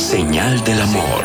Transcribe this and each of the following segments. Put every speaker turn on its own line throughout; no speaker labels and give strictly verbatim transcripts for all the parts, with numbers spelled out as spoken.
Señal del amor.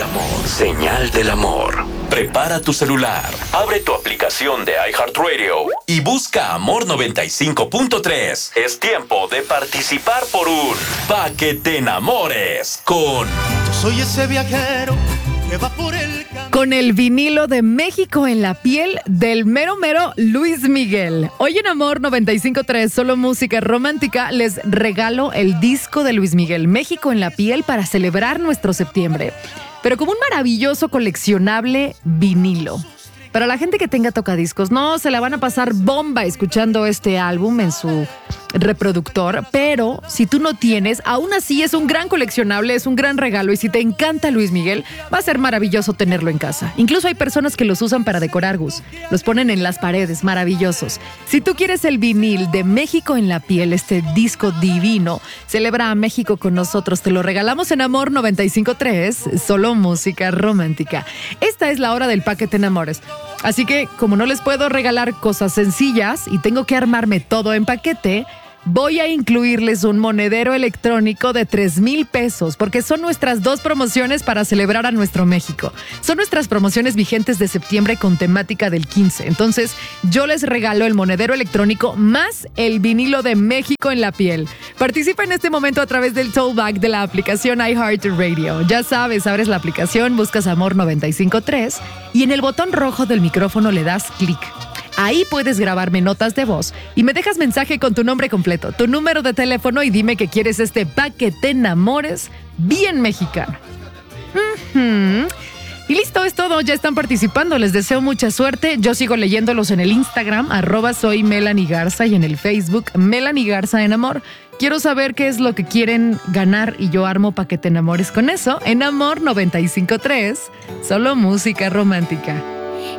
Señal del amor. Prepara tu celular, abre tu aplicación de iHeartRadio y busca Amor noventa y cinco punto tres. Es tiempo de participar por un Pa' que te enamores con...
Yo soy ese viajero que va por el camino.
Con el vinilo de México en la piel del mero mero Luis Miguel. Hoy en Amor noventa y cinco punto tres, solo música romántica, les regalo el disco de Luis Miguel, México en la piel, para celebrar nuestro septiembre. Pero como un maravilloso coleccionable vinilo. Para la gente que tenga tocadiscos, no, se la van a pasar bomba escuchando este álbum en su reproductor, pero si tú no tienes, aún así es un gran coleccionable, es un gran regalo, y si te encanta Luis Miguel, va a ser maravilloso tenerlo en casa. Incluso hay personas que los usan para decorar, Gus. Los ponen en las paredes, maravillosos. Si tú quieres el vinil de México en la piel, este disco divino, celebra a México con nosotros. Te lo regalamos en Amor noventa y cinco punto tres, solo música romántica. Esta es la hora del Pa' que te enamores. Así que, como no les puedo regalar cosas sencillas y tengo que armarme todo en paquete, voy a incluirles un monedero electrónico de tres mil pesos, porque son nuestras dos promociones para celebrar a nuestro México. Son nuestras promociones vigentes de septiembre con temática del quince. Entonces, yo les regalo el monedero electrónico más el vinilo de México en la piel. Participa en este momento a través del tollback de la aplicación iHeartRadio. Ya sabes, abres la aplicación, buscas Amor noventa y cinco punto tres y en el botón rojo del micrófono le das clic. Ahí puedes grabarme notas de voz y me dejas mensaje con tu nombre completo, tu número de teléfono y dime que quieres este Pa' que te enamores bien mexicano. Uh-huh. Y listo, es todo. Ya están participando. Les deseo mucha suerte. Yo sigo leyéndolos en el Instagram, arroba soy Melanie Garza, y en el Facebook, Melanie Garza en Amor. Quiero saber qué es lo que quieren ganar y yo armo Pa' que te enamores con eso en Amor noventa y cinco punto tres, solo música romántica.